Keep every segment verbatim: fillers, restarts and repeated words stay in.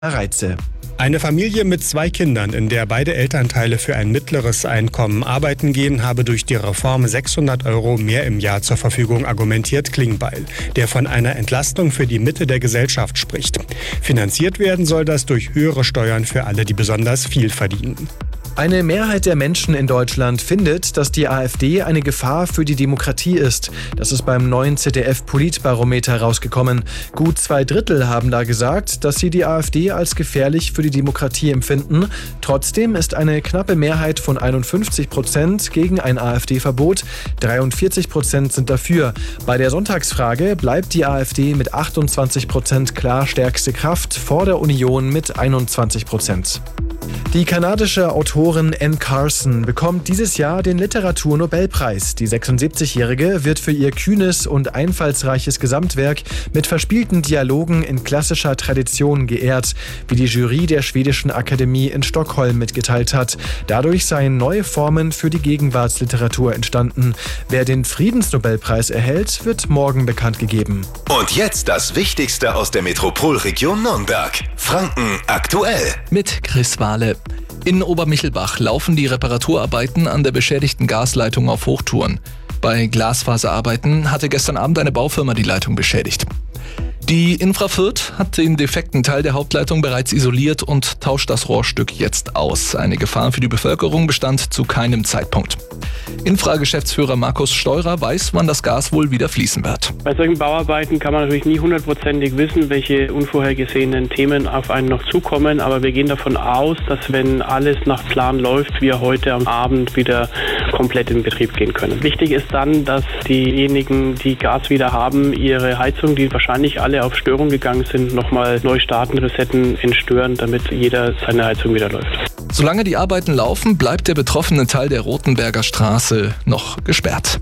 Reize. Eine Familie mit zwei Kindern, in der beide Elternteile für ein mittleres Einkommen arbeiten gehen, habe durch die Reform sechshundert Euro mehr im Jahr zur Verfügung, argumentiert Klingbeil, der von einer Entlastung für die Mitte der Gesellschaft spricht. Finanziert werden soll das durch höhere Steuern für alle, die besonders viel verdienen. Eine Mehrheit der Menschen in Deutschland findet, dass die AfD eine Gefahr für die Demokratie ist. Das ist beim neuen Z D F-Politbarometer rausgekommen. Gut zwei Drittel haben da gesagt, dass sie die AfD als gefährlich für die Demokratie empfinden. Trotzdem ist eine knappe Mehrheit von einundfünfzig Prozent gegen ein AfD-Verbot. dreiundvierzig Prozent sind dafür. Bei der Sonntagsfrage bleibt die AfD mit achtundzwanzig Prozent klar stärkste Kraft vor der Union mit einundzwanzig Prozent. Die kanadische Autorin Anne Carson bekommt dieses Jahr den Literaturnobelpreis. Die sechsundsiebzigjährige wird für ihr kühnes und einfallsreiches Gesamtwerk mit verspielten Dialogen in klassischer Tradition geehrt, wie die Jury der Schwedischen Akademie in Stockholm mitgeteilt hat. Dadurch seien neue Formen für die Gegenwartsliteratur entstanden. Wer den Friedensnobelpreis erhält, wird morgen bekannt gegeben. Und jetzt das Wichtigste aus der Metropolregion Nürnberg. Franken aktuell. Mit Chris Wahle. In Obermichelbach laufen die Reparaturarbeiten an der beschädigten Gasleitung auf Hochtouren. Bei Glasfaserarbeiten hatte gestern Abend eine Baufirma die Leitung beschädigt. Die Infra Fürth hat den defekten Teil der Hauptleitung bereits isoliert und tauscht das Rohrstück jetzt aus. Eine Gefahr für die Bevölkerung bestand zu keinem Zeitpunkt. Infra-Geschäftsführer Markus Steurer weiß, wann das Gas wohl wieder fließen wird. Bei solchen Bauarbeiten kann man natürlich nie hundertprozentig wissen, welche unvorhergesehenen Themen auf einen noch zukommen. Aber wir gehen davon aus, dass wenn alles nach Plan läuft, wir heute am Abend wieder komplett in Betrieb gehen können. Wichtig ist dann, dass diejenigen, die Gas wieder haben, ihre Heizung, die wahrscheinlich alle auf Störung gegangen sind, nochmal neu starten, resetten, entstören, damit jeder seine Heizung wieder läuft. Solange die Arbeiten laufen, bleibt der betroffene Teil der Rotenberger Straße noch gesperrt.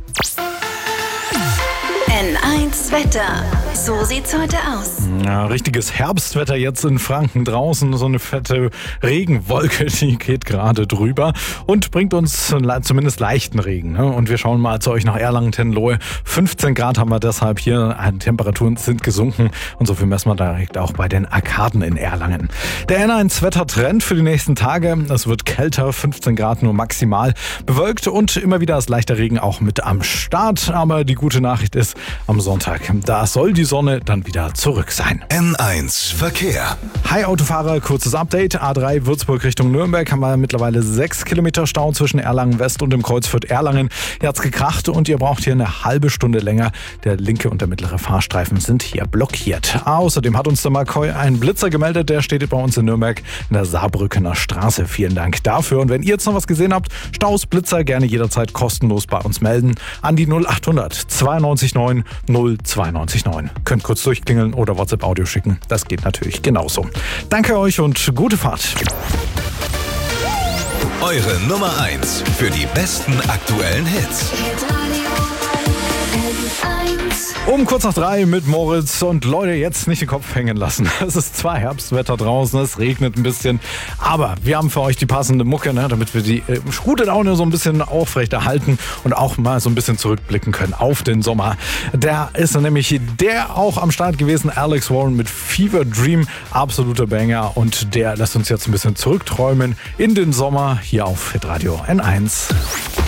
N eins Wetter. So sieht's heute aus. Ja, richtiges Herbstwetter jetzt in Franken draußen. So eine fette Regenwolke, die geht gerade drüber und bringt uns zumindest leichten Regen. Ne? Und wir schauen mal zu euch nach Erlangen-Tenlohe. fünfzehn Grad haben wir deshalb hier. Die Temperaturen sind gesunken und so viel messen wir direkt auch bei den Arkaden in Erlangen. Der N eins Wettertrend für die nächsten Tage. Es wird kälter, fünfzehn Grad nur maximal. Bewölkt und immer wieder ist leichter Regen auch mit am Start. Aber die gute Nachricht ist, am Sonntag, da soll die Sonne dann wieder zurück sein. N eins Verkehr. Hi Autofahrer, kurzes Update. A drei Würzburg Richtung Nürnberg haben wir mittlerweile sechs Kilometer Stau zwischen Erlangen West und dem Kreuz Fürth-Erlangen. Hier hat's gekracht und ihr braucht hier eine halbe Stunde länger. Der linke und der mittlere Fahrstreifen sind hier blockiert. Außerdem hat uns der Markoi einen Blitzer gemeldet, der steht bei uns in Nürnberg in der Saarbrückener Straße. Vielen Dank dafür. Und wenn ihr jetzt noch was gesehen habt, Staus, Blitzer, gerne jederzeit kostenlos bei uns melden an die null achthundert zweiundneunzig neun null zwei neun neun. Könnt kurz durchklingeln oder WhatsApp-Audio schicken. Das geht natürlich genauso. Danke euch und gute Fahrt. Eure Nummer eins für die besten aktuellen Hits. Um kurz nach drei mit Moritz und Leute, jetzt nicht den Kopf hängen lassen. Es ist zwar Herbstwetter draußen, es regnet ein bisschen, aber wir haben für euch die passende Mucke, ne, damit wir die äh, gute Laune so ein bisschen aufrechterhalten und auch mal so ein bisschen zurückblicken können auf den Sommer. Der ist nämlich der auch am Start gewesen, Alex Warren mit Fever Dream, absoluter Banger und der lässt uns jetzt ein bisschen zurückträumen in den Sommer hier auf Hitradio N eins.